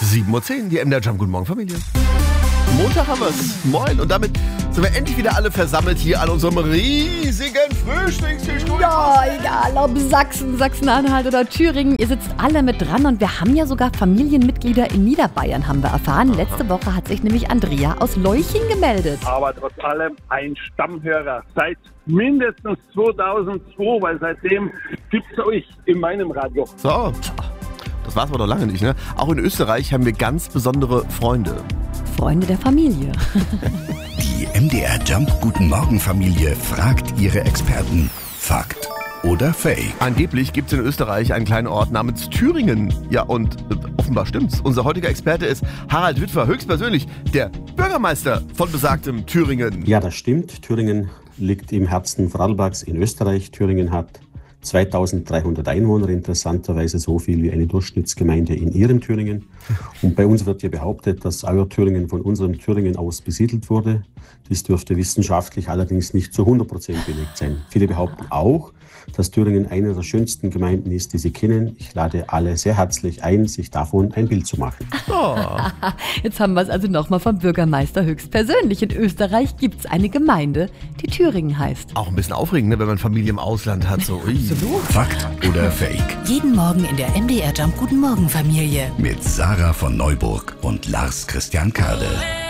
7:10 Uhr, die MDR Jump. Guten Morgen, Familie. Montag haben wir's. Moin. Und damit sind wir endlich wieder alle versammelt hier an unserem riesigen Frühstückstisch. Ja, egal ob Sachsen, Sachsen-Anhalt oder Thüringen, ihr sitzt alle mit dran und wir haben ja sogar Familienmitglieder in Niederbayern, haben wir erfahren. Letzte Woche hat sich nämlich Andrea aus Leuching gemeldet. Aber trotz allem ein Stammhörer seit mindestens 2002, weil seitdem gibt's euch in meinem Radio. So, das war's aber doch lange nicht, ne? Auch in Österreich haben wir ganz besondere Freunde. Freunde der Familie. Die MDR Jump Guten Morgen Familie fragt ihre Experten. Fakt oder Fake? Angeblich gibt es in Österreich einen kleinen Ort namens Thüringen. Ja, und offenbar stimmt's. Unser heutiger Experte ist Harald Witwer, höchstpersönlich der Bürgermeister von besagtem Thüringen. Ja, das stimmt. Thüringen liegt im Herzen Vorarlbergs in Österreich. Thüringen hat 2300 Einwohner, interessanterweise so viel wie eine Durchschnittsgemeinde in ihrem Thüringen. Und bei uns wird ja behauptet, dass euer Thüringen von unserem Thüringen aus besiedelt wurde. Dies dürfte wissenschaftlich allerdings nicht zu 100% belegt sein. Viele behaupten auch, dass Thüringen eine der schönsten Gemeinden ist, die sie kennen. Ich lade alle sehr herzlich ein, sich davon ein Bild zu machen. Jetzt haben wir es also nochmal vom Bürgermeister höchstpersönlich. In Österreich gibt es eine Gemeinde, die Thüringen heißt. Auch ein bisschen aufregend, ne, wenn man Familie im Ausland hat. So, Fakt oder Fake? Jeden Morgen in der MDR Jump Guten Morgen Familie. Mit Sarah von Neuburg und Lars Christian Kade.